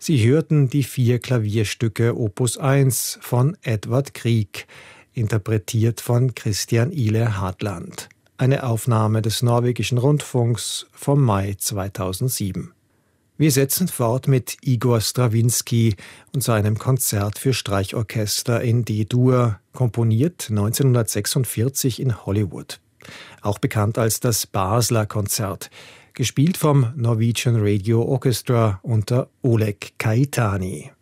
Sie hörten die 4 Klavierstücke Opus 1 von Edvard Grieg, interpretiert von Christian Ile Hadland. Eine Aufnahme des norwegischen Rundfunks vom Mai 2007. Wir setzen fort mit Igor Strawinski und seinem Konzert für Streichorchester in D-Dur, komponiert 1946 in Hollywood. Auch bekannt als das Basler Konzert, gespielt vom Norwegian Radio Orchestra unter Oleg Kaitani.